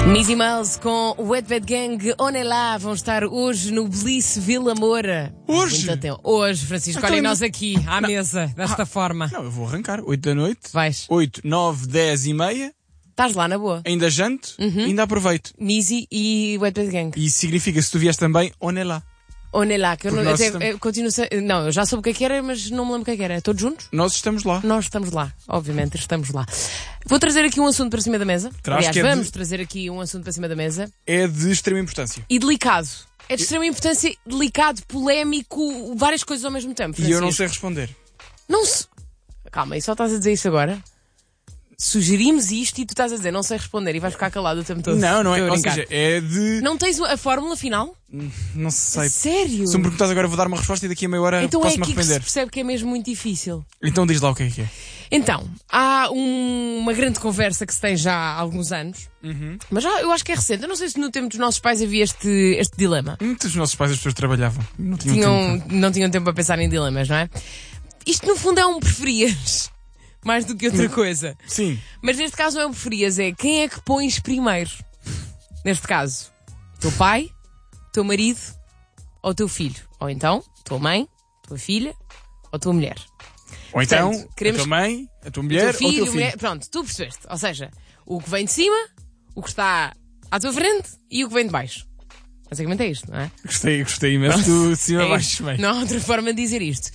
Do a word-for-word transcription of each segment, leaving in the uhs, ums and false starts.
Missy Miles com o Wet Bad Gang Onelá vão estar hoje no Bliss Vila Moura. Hoje? Hoje, Francisco, Então, olhem ainda- nós aqui, à Não. mesa, desta Ah. forma. Não, eu vou arrancar. oito da noite. Vais. oito, nove, dez e meia. Estás lá na boa. Ainda janto. Uhum. Ainda aproveito. Missy e Wet Bad Gang. E isso significa, se tu vies também, onelá. Onelá, que eu, Porque não, nós até, estamos- eu continuo sem- Não, eu já soube o que é que era, mas não me lembro o que é que era. Todos juntos? Nós estamos lá. Nós estamos lá, obviamente, estamos lá. Vou trazer aqui um assunto para cima da mesa. Traz, Aliás, que é de- vamos trazer aqui um assunto para cima da mesa. É de extrema importância. E delicado. É de extrema importância, delicado, polémico, várias coisas ao mesmo tempo. E eu não Francisco. sei responder. Não se... Calma, e só estás a dizer isso agora? Sugerimos isto e tu estás a dizer não sei responder e vais ficar calado o tempo todo. Não, não é. Estou a Ou brincar. seja, é de... Não tens a fórmula final? Não sei. Sério? Se me perguntas agora, vou dar uma resposta e daqui a meia hora Então é posso-me aqui que se arrepender. percebe que é mesmo muito difícil. Então diz lá o que é que é. Então, há um- uma grande conversa que se tem já há alguns anos, Uhum. mas já, eu acho que é recente. Eu não sei se no tempo dos nossos pais havia este, este dilema. Muitos dos nossos pais, as pessoas trabalhavam. Não tinham, Tinham, tempo. não tinham tempo a pensar em dilemas, não é? Isto no fundo é um preferias, mais do que outra coisa. Sim. Mas neste caso não é um preferias, é quem é que pões primeiro? Neste caso, teu pai, teu marido ou teu filho? Ou então, tua mãe, tua filha ou tua mulher? Ou então, Portanto, queremos- a tua mãe, a tua O mulher teu ou filho, o teu a filho. mulher, pronto, tu percebeste. Ou seja, o que vem de cima, o que está à tua frente e o que vem de baixo. Basicamente é isto, não é? Gostei, gostei imenso do de cima É a baixo isto. meio. Não há outra forma de dizer isto.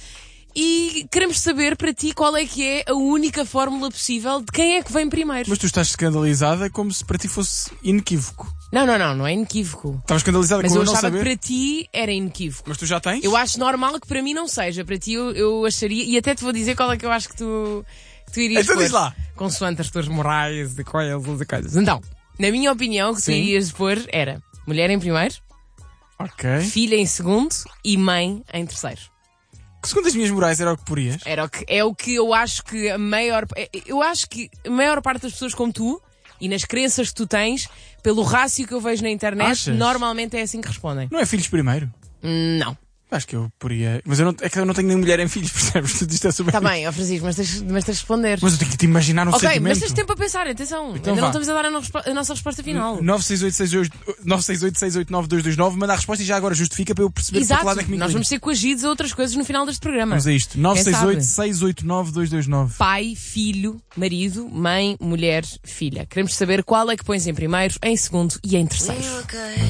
E queremos saber para ti qual é que é a única fórmula possível de quem é que vem primeiro. Mas tu estás escandalizada como se para ti fosse inequívoco. Não, não, não, não é inequívoco. Estavas escandalizada Mas com eu eu não achava saber. que para ti era inequívoco. Mas tu já tens? Eu acho normal que para mim não seja. Para ti eu, eu acharia, e até te vou dizer qual é que eu acho que tu, que tu irias Então pôr. diz lá. Consoante as tuas morais e coisas e coisas. Então, na minha opinião, o que tu Sim. irias pôr era mulher em primeiro, Ok. filha em segundo e mãe em terceiro. Que segundo as minhas morais era o que porias? Era o que, é o que eu acho que a maior... é- Eu acho que a maior parte das pessoas como tu, e nas crenças que tu tens, pelo rácio que eu vejo na internet, Achas? normalmente é assim que respondem. Não é filhos primeiro? Não. Acho que eu poria. Mas eu não, é que eu não tenho nem mulher em filhos, percebes? Tudo isto é sobre. Está bem, ó Francisco, mas tens, mas tens de responder. Mas eu tenho que te imaginar um Ok, sentimento. mas tens tempo a pensar, atenção. Então Ainda vá. não estamos a dar a, no- a nossa resposta final. nove seis oito seis oito nove seis oito seis oito nove dois dois nove, manda a resposta e já agora justifica para eu perceber para que Exato, lado é que me nós inclino. vamos ser coagidos a outras coisas no final deste programa. Vamos a isto. nove seis oito sabe? seis oito nove dois dois nove. Pai, filho, marido, mãe, mulher, filha. Queremos saber qual é que pões em primeiro, em segundo e em terceiro.